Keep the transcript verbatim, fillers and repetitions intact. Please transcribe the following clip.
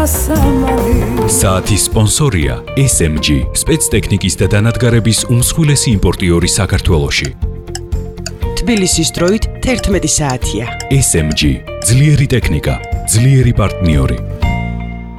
საათის სპონსორია ეს ემ ჯი, სპეცტექნიკის და დანადგარების უმსხვილესი იმპორტიორი საქართველოში. თბილისის დროით თერთმეტი საათია. ეს ემ ჯი, ძლიერი ტექნიკა, ძლიერი პარტნიორი.